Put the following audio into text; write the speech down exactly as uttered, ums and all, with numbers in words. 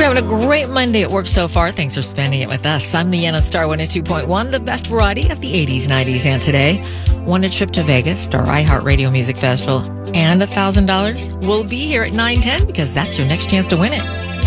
We're having a great Monday at work so far. Thanks for spending it with us. I'm Leanna Star one oh two point one, the best variety of the eighties, nineties, and today. Want a trip to Vegas to our iHeartRadio Music Festival and one thousand dollars? We'll be here at nine ten because that's your next chance to win it.